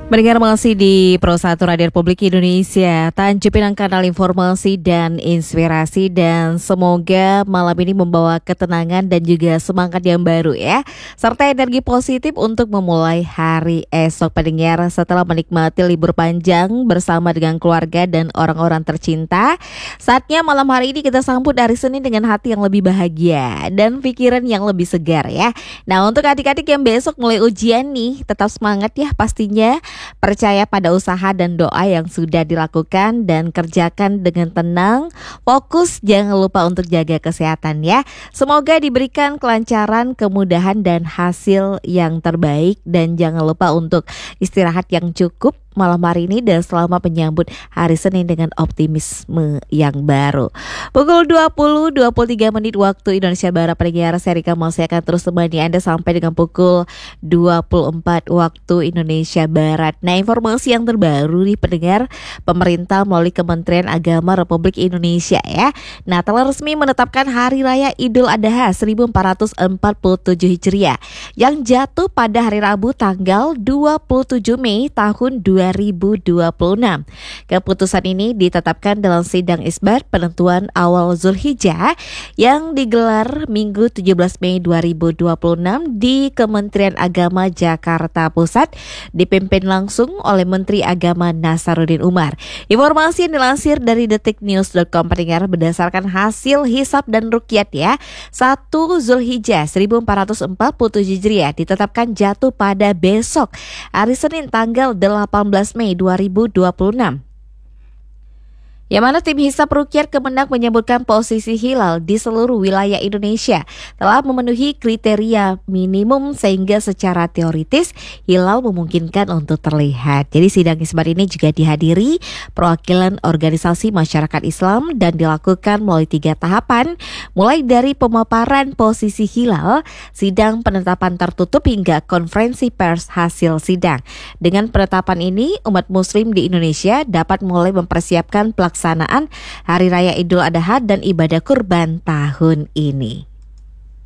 Mendengar masih di Pro 1 Radio Republik Indonesia, Tanjung Pinang, kanal informasi dan inspirasi, dan semoga malam ini membawa ketenangan dan juga semangat yang baru ya, serta energi positif untuk memulai hari esok pendengar setelah menikmati libur panjang bersama dengan keluarga dan orang-orang tercinta. Saatnya malam hari ini kita sambut hari Senin dengan hati yang lebih bahagia dan pikiran yang lebih segar ya. Nah, untuk adik-adik yang besok mulai ujian nih, tetap semangat ya pastinya. Percaya pada usaha dan doa yang sudah dilakukan dan kerjakan dengan tenang. Fokus, jangan lupa untuk jaga kesehatan ya. Semoga diberikan kelancaran, kemudahan dan hasil yang terbaik. Dan jangan lupa untuk istirahat yang cukup malam hari ini dan selama menyambut hari Senin dengan optimisme yang baru. Pukul 20.23 waktu Indonesia Barat, pendengar Serika masih akan terus menemani Anda sampai dengan pukul 24 waktu Indonesia Barat. Nah, informasi yang terbaru nih pendengar, pemerintah melalui Kementerian Agama Republik Indonesia ya. Nah, telah resmi menetapkan Hari Raya Idul Adha 1447 Hijriah yang jatuh pada hari Rabu tanggal 27 Mei tahun 2026. Keputusan ini ditetapkan dalam sidang isbat penentuan awal Zulhijjah yang digelar Minggu 17 Mei 2026 di Kementerian Agama Jakarta Pusat, dipimpin langsung oleh Menteri Agama Nasaruddin Umar. Informasi yang dilansir dari detiknews.com pendengar berdasarkan hasil hisab dan ruqyat ya. 1 Zulhijjah 1447 Hijriah ditetapkan jatuh pada besok hari Senin tanggal 18 Mei 2026. Yang mana tim hisab ruqyat Kemenak menyebutkan posisi hilal di seluruh wilayah Indonesia telah memenuhi kriteria minimum sehingga secara teoritis hilal memungkinkan untuk terlihat. Jadi sidang isbat ini juga dihadiri perwakilan organisasi masyarakat Islam dan dilakukan melalui 3 tahapan, mulai dari pemaparan posisi hilal, sidang penetapan tertutup hingga konferensi pers hasil sidang. Dengan penetapan ini, umat muslim di Indonesia dapat mulai mempersiapkan pelaksanaan Hari Raya Idul Adha dan ibadah kurban tahun ini.